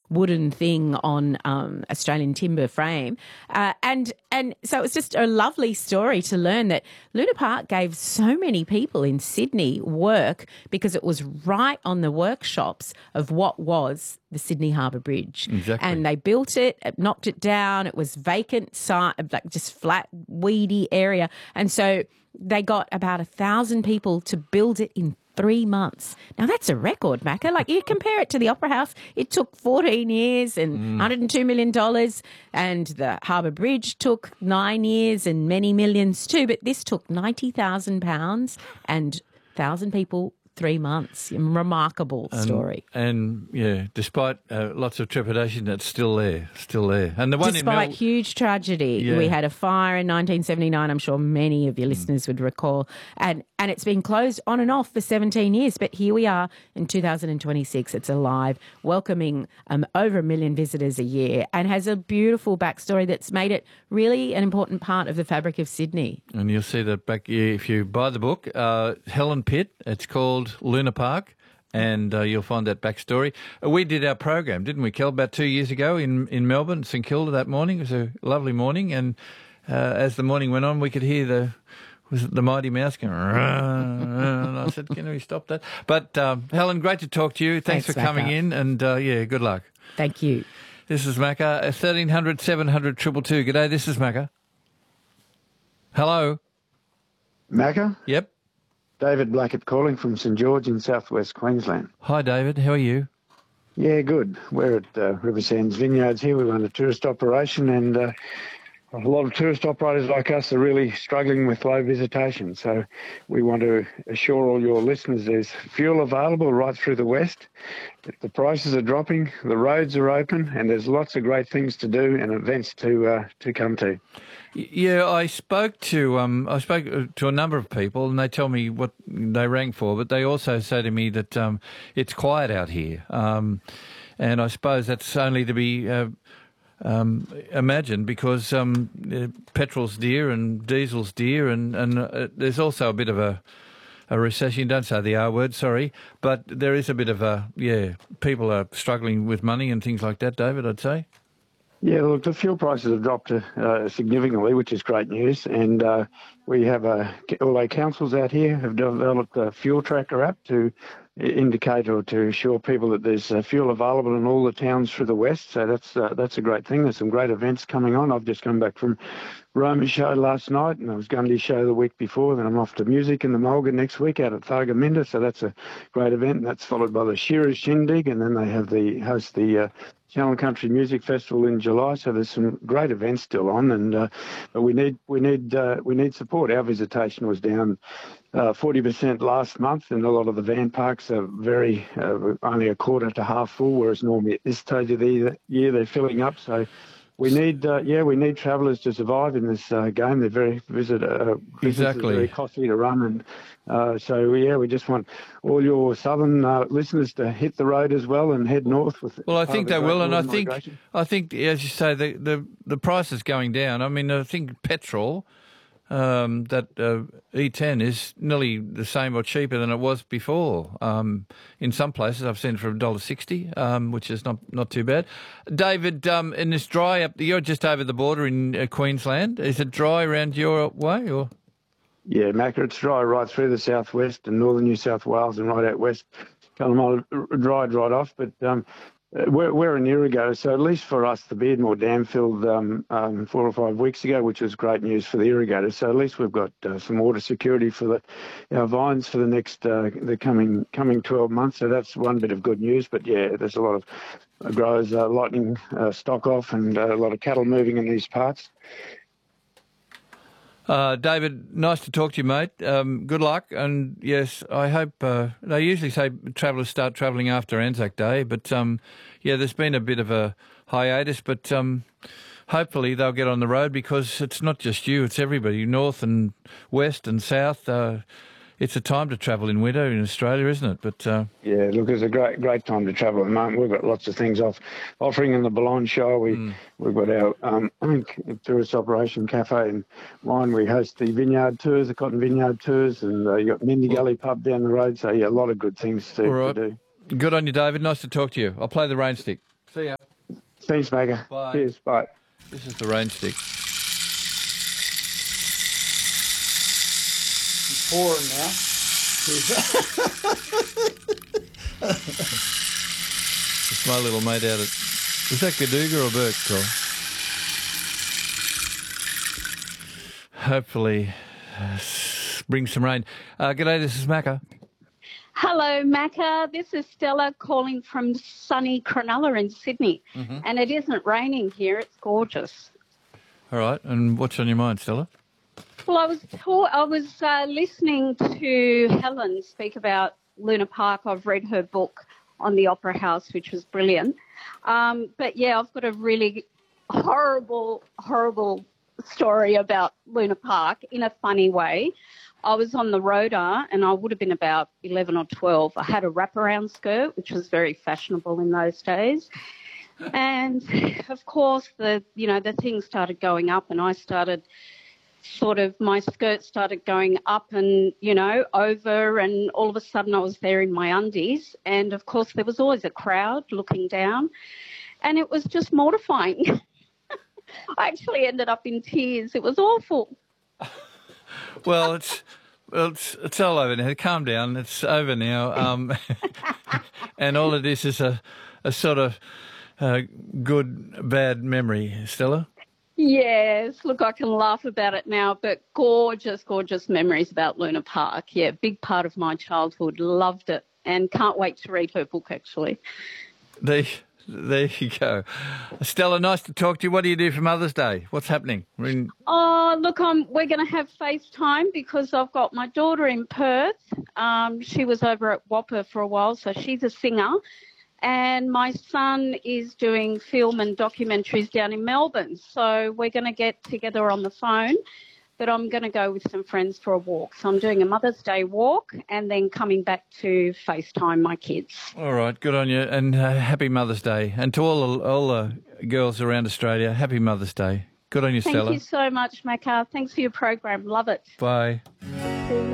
wooden thing on Australian timber frame. And so it was just a lovely story to learn that Luna Park gave so many people in Sydney work because it was right on the workshops of what was the Sydney Harbour Bridge. Exactly. And they built it, knocked it down. It was vacant site, like just flat, weedy area. And so they got about 1,000 people to build it in 3 months. Now, that's a record, Macca. Like, you compare it to the Opera House, it took 14 years and $102 million, and the Harbour Bridge took 9 years and many millions too, but this took £90,000 and 1,000 people, 3 months. Remarkable story. And yeah, despite lots of trepidation, that's still there. And the one despite huge tragedy, we had a fire in 1979. I'm sure many of your listeners would recall, and it's been closed on and off for 17 years. But here we are in 2026. It's alive, welcoming over 1 million visitors a year, and has a beautiful backstory that's made it really an important part of the fabric of Sydney. And you'll see that back if you buy the book, Helen Pitt. It's called Luna Park, and you'll find that backstory. We did our program, didn't we, Kel, about 2 years ago in Melbourne, St Kilda that morning. It was a lovely morning, and as the morning went on, we could hear the Mighty Mouse going, and I said, can we stop that? But Helen, great to talk to you. Thanks for coming in, and good luck. Thank you. This is Macca, 1300 700 222. G'day, this is Macca. Hello. Macca? Yep. David Blackett calling from St George in southwest Queensland. Hi, David. How are you? Yeah, good. We're at River Sands Vineyards here. We run a tourist operation, and a lot of tourist operators like us are really struggling with low visitation. So we want to assure all your listeners there's fuel available right through the west. The prices are dropping, the roads are open, and there's lots of great things to do and events to come to. Yeah, I spoke to a number of people, and they tell me what they rang for, but they also say to me that it's quiet out here, and I suppose that's only to be imagined because petrol's dear and diesel's dear, and there's also a bit of a recession. Don't say the R word, sorry, but there is a bit of people are struggling with money and things like that, David, I'd say. Yeah, look, the fuel prices have dropped significantly, which is great news. And we have all our councils out here have developed a fuel tracker app to indicate or to assure people that there's fuel available in all the towns through the west. So that's a great thing. There's some great events coming on. I've just come back from Roma's show last night, and I was Gundy's show the week before. Then I'm off to music in the Mulga next week out at Thargomindah. So that's a great event. And that's followed by the Shearers Shindig, and then they have host the Channel Country Music Festival in July. So there's some great events still on, and but we need support. Our visitation was down 40% last month, and a lot of the van parks are only a quarter to half full, whereas normally at this stage of the year they're filling up. So we need travellers to survive in this game. They're very very costly to run, and we just want all your southern listeners to hit the road as well and head north with. Well, I think they will, and I think as you say, the price is going down. I mean, I think petrol. That E10 is nearly the same or cheaper than it was before. In some places, I've seen it for $1.60, which is not too bad. David, in this dry up, you're just over the border in Queensland. Is it dry around your way, or? Yeah, Macca, it's dry right through the southwest and northern New South Wales and right out west. Callum dried right off, but we're an irrigator, so at least for us, the Beardmore Dam filled 4 or 5 weeks ago, which was great news for the irrigators. So at least we've got some water security for our vines for the next the coming 12 months. So that's one bit of good news. But yeah, there's a lot of growers lightening stock off, and a lot of cattle moving in these parts. David, nice to talk to you, mate. Good luck. And yes, I hope they usually say travellers start travelling after Anzac Day, but there's been a bit of a hiatus, but hopefully they'll get on the road, because it's not just you, it's everybody, north and west and south. It's a time to travel in winter in Australia, isn't it? But yeah, look, it's a great time to travel at the moment. We've got lots of things offering in the Boulogne Show. We've got our tourist operation cafe and wine. We host the vineyard tours, the cotton vineyard tours, and you got Mindy Gully pub down the road. So yeah, a lot of good things to do. Good on you, David. Nice to talk to you. I'll play the rain stick. See ya. Thanks, Maggie. Bye. Cheers. Bye. This is the rain stick. He's pouring now. It's my little mate out at... Was that Gadooga or Burke, Cole? Hopefully bring some rain. G'day, this is Macca. Hello, Macca. This is Stella calling from sunny Cronulla in Sydney. And it isn't raining here. It's gorgeous. All right, and what's on your mind, Stella? Well, I was listening to Helen speak about Luna Park. I've read her book on the Opera House, which was brilliant. But, yeah, I've got a really horrible story about Luna Park in a funny way. I was on the Rhoda and I would have been about 11 or 12. I had a wraparound skirt, which was very fashionable in those days. And, of course, the thing started going up and I started my skirt started going up and, over, and all of a sudden I was there in my undies. And, of course, there was always a crowd looking down and it was just mortifying. I actually ended up in tears. It was awful. Well, it's all over now. Calm down. It's over now. And all of this is a sort of good, bad memory, Stella. Yes. Look, I can laugh about it now, but gorgeous, gorgeous memories about Luna Park. Yeah, big part of my childhood. Loved it and can't wait to read her book, actually. There you go. Stella, nice to talk to you. What do you do for Mother's Day? What's happening? Oh, look, we're going to have FaceTime because I've got my daughter in Perth. She was over at Whopper for a while, so she's a singer. And my son is doing film and documentaries down in Melbourne. So we're going to get together on the phone, but I'm going to go with some friends for a walk. So I'm doing a Mother's Day walk and then coming back to FaceTime my kids. All right, good on you, and happy Mother's Day. And to all the girls around Australia, happy Mother's Day. Good on you, Stella. Thank you so much, Macca. Thanks for your program. Love it. Bye.